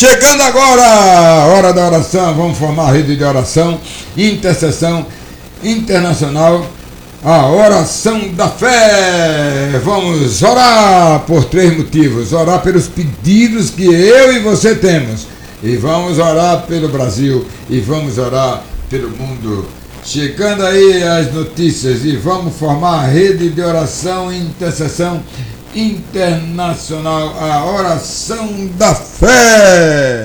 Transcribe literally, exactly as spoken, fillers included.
chegando agora a hora da oração. Vamos formar a rede de oração, intercessão internacional, a oração da fé. Vamos orar por três motivos: orar pelos pedidos que eu e você temos, e vamos orar pelo Brasil, e vamos orar pelo mundo. Chegando aí as notícias, e vamos formar a rede de oração e intercessão internacional, a oração da fé.